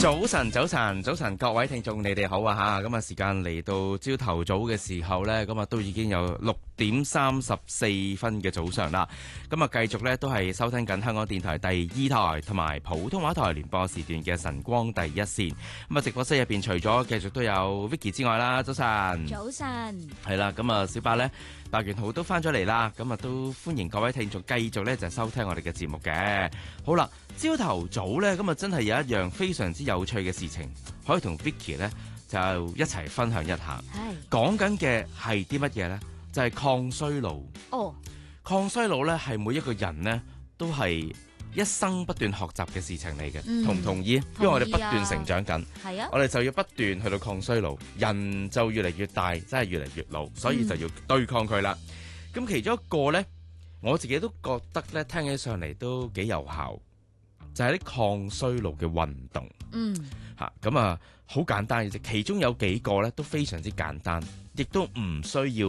早晨，各位聽眾，你哋好啊吓！咁啊，時間嚟到朝頭早嘅時候呢，咁啊都已經有6:34嘅早上啦。咁啊，繼續呢都係收聽緊香港電台第2台同埋普通話台聯播時段嘅晨光第一線。咁啊，直播室入邊除咗繼續都有 Vicky 之外啦，早晨，係啦。咁啊，小巴呢，白元豪都翻咗嚟啦。咁啊，都歡迎各位聽眾繼續呢就收聽我哋嘅節目嘅。好啦。朝頭早呢，咁啊真係有一樣非常之有趣嘅事情，可以同 Vicky 呢就一齊分享一下。講緊嘅係啲乜嘢呢？就係抗衰老。抗衰老呢係每一個人呢都係一生不斷學習嘅事情嚟嘅，同唔同意？因為我哋不斷成長緊，我哋就要不斷去到抗衰老，人就越嚟越大，真係越嚟越老，所以就要對抗佢啦。咁其中一個呢，我自己都覺得呢聽起上嚟都幾有效。就係啲抗衰老嘅運動，咁啊好簡單嘅啫。其中有幾個咧都非常之簡單，亦都唔需要